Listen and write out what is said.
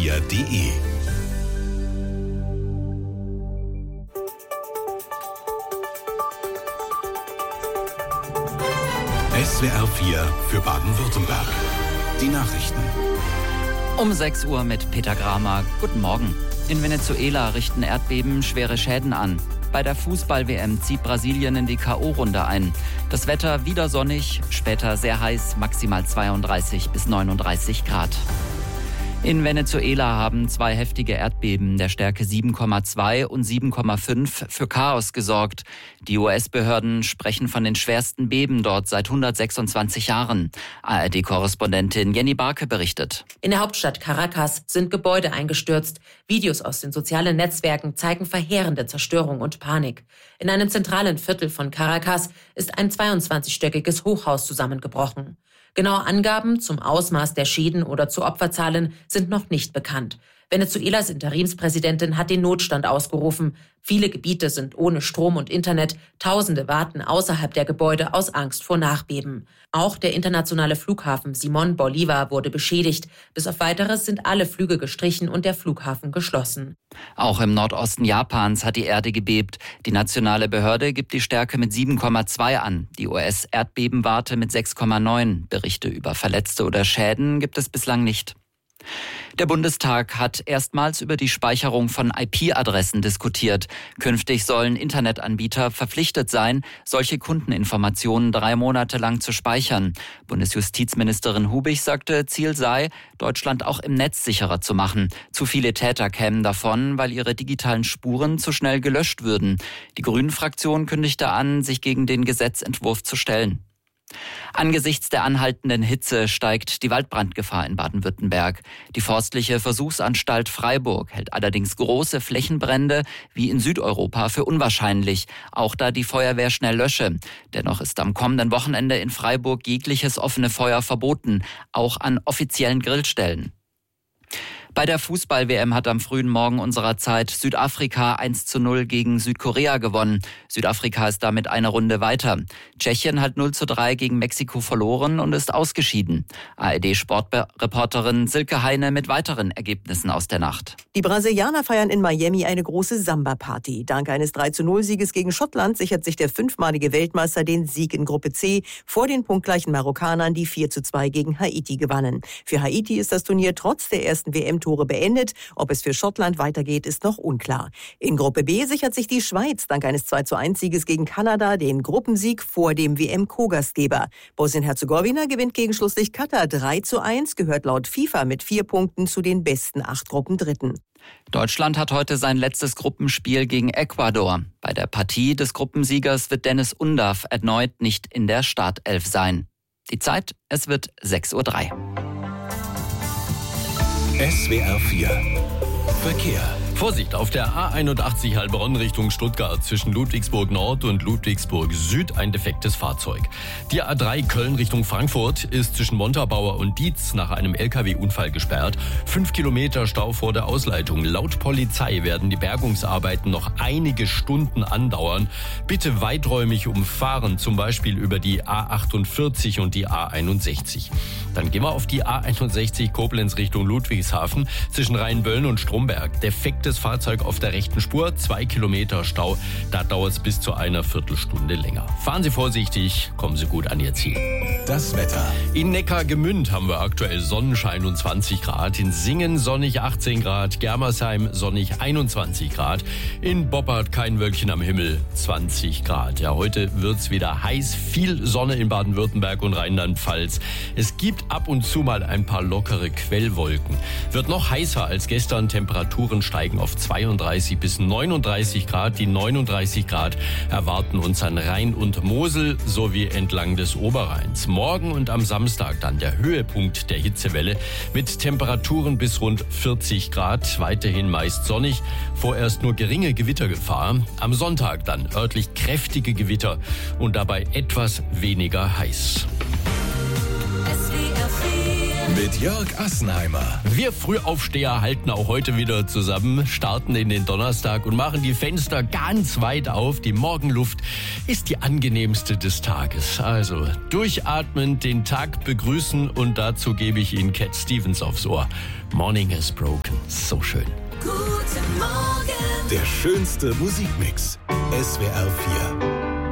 swr4.de. SWR 4 für Baden-Württemberg. Die Nachrichten. Um 6 Uhr mit Peter Gramer. Guten Morgen. In Venezuela richten Erdbeben schwere Schäden an. Bei der Fußball-WM zieht Brasilien in die K.O.-Runde ein. Das Wetter wieder sonnig, später sehr heiß, maximal 32 bis 39 Grad. In Venezuela haben 2 heftige Erdbeben der Stärke 7,2 und 7,5 für Chaos gesorgt. Die US-Behörden sprechen von den schwersten Beben dort seit 126 Jahren. ARD-Korrespondentin Jenny Barke berichtet. In der Hauptstadt Caracas sind Gebäude eingestürzt. Videos aus den sozialen Netzwerken zeigen verheerende Zerstörung und Panik. In einem zentralen Viertel von Caracas ist ein 22-stöckiges Hochhaus zusammengebrochen. Genaue Angaben zum Ausmaß der Schäden oder zu Opferzahlen sind noch nicht bekannt. Venezuelas Interimspräsidentin hat den Notstand ausgerufen. Viele Gebiete sind ohne Strom und Internet. Tausende warten außerhalb der Gebäude aus Angst vor Nachbeben. Auch der internationale Flughafen Simón Bolívar wurde beschädigt. Bis auf Weiteres sind alle Flüge gestrichen und der Flughafen geschlossen. Auch im Nordosten Japans hat die Erde gebebt. Die nationale Behörde gibt die Stärke mit 7,2 an. Die US-Erdbebenwarte mit 6,9. Berichte über Verletzte oder Schäden gibt es bislang nicht. Der Bundestag hat erstmals über die Speicherung von IP-Adressen diskutiert. Künftig sollen Internetanbieter verpflichtet sein, solche Kundeninformationen 3 Monate lang zu speichern. Bundesjustizministerin Hubig sagte, Ziel sei, Deutschland auch im Netz sicherer zu machen. Zu viele Täter kämen davon, weil ihre digitalen Spuren zu schnell gelöscht würden. Die Grünen-Fraktion kündigte an, sich gegen den Gesetzentwurf zu stellen. Angesichts der anhaltenden Hitze steigt die Waldbrandgefahr in Baden-Württemberg. Die Forstliche Versuchsanstalt Freiburg hält allerdings große Flächenbrände wie in Südeuropa für unwahrscheinlich, auch da die Feuerwehr schnell lösche. Dennoch ist am kommenden Wochenende in Freiburg jegliches offene Feuer verboten, auch an offiziellen Grillstellen. Bei der Fußball-WM hat am frühen Morgen unserer Zeit Südafrika 1:0 gegen Südkorea gewonnen. Südafrika ist damit eine Runde weiter. Tschechien hat 0:3 gegen Mexiko verloren und ist ausgeschieden. ARD-Sportreporterin Silke Heine mit weiteren Ergebnissen aus der Nacht. Die Brasilianer feiern in Miami eine große Samba-Party. Dank eines 3:0-Sieges gegen Schottland sichert sich der 5-malige Weltmeister den Sieg in Gruppe C vor den punktgleichen Marokkanern, die 4:2 gegen Haiti gewannen. Für Haiti ist das Turnier trotz der ersten WM-Tore beendet. Ob es für Schottland weitergeht, ist noch unklar. In Gruppe B sichert sich die Schweiz dank eines 2:1-Sieges gegen Kanada den Gruppensieg vor dem WM-Co-Gastgeber. Bosnien-Herzegowina gewinnt gegen Schlusslicht Katar 3:1, gehört laut FIFA mit 4 Punkten zu den besten 8 Gruppendritten. Deutschland hat heute sein letztes Gruppenspiel gegen Ecuador. Bei der Partie des Gruppensiegers wird Dennis Undav erneut nicht in der Startelf sein. Die Zeit, es wird 6:03 Uhr. SWR 4 Verkehr. Vorsicht, auf der A81 Heilbronn Richtung Stuttgart zwischen Ludwigsburg Nord und Ludwigsburg Süd ein defektes Fahrzeug. Die A3 Köln Richtung Frankfurt ist zwischen Montabaur und Dietz nach einem LKW-Unfall gesperrt. 5 Kilometer Stau vor der Ausleitung. Laut Polizei werden die Bergungsarbeiten noch einige Stunden andauern. Bitte weiträumig umfahren, zum Beispiel über die A48 und die A61. Dann gehen wir auf die A61 Koblenz Richtung Ludwigshafen zwischen Rheinböllen und Stromberg. Defektes Fahrzeug auf der rechten Spur, 2 Kilometer Stau. Da dauert es bis zu einer Viertelstunde länger. Fahren Sie vorsichtig, kommen Sie gut an Ihr Ziel. Das Wetter. In Neckargemünd haben wir aktuell Sonnenschein und 20 Grad. In Singen sonnig 18 Grad. Germersheim sonnig 21 Grad. In Boppard kein Wölkchen am Himmel, 20 Grad. Ja, heute wird's wieder heiß. Viel Sonne in Baden-Württemberg und Rheinland-Pfalz. Es gibt ab und zu mal ein paar lockere Quellwolken. Wird noch heißer als gestern. Temperaturen steigen auf 32 bis 39 Grad. Die 39 Grad erwarten uns an Rhein und Mosel sowie entlang des Oberrheins. Morgen und am Samstag dann der Höhepunkt der Hitzewelle mit Temperaturen bis rund 40 Grad. Weiterhin meist sonnig, vorerst nur geringe Gewittergefahr. Am Sonntag dann örtlich kräftige Gewitter und dabei etwas weniger heiß. SWR 4 Mit Jörg Assenheimer. Wir Frühaufsteher halten auch heute wieder zusammen, starten in den Donnerstag und machen die Fenster ganz weit auf. Die Morgenluft ist die angenehmste des Tages. Also durchatmen, den Tag begrüßen und dazu gebe ich Ihnen Cat Stevens aufs Ohr. Morning is broken. So schön. Guten Morgen. Der schönste Musikmix. SWR 4.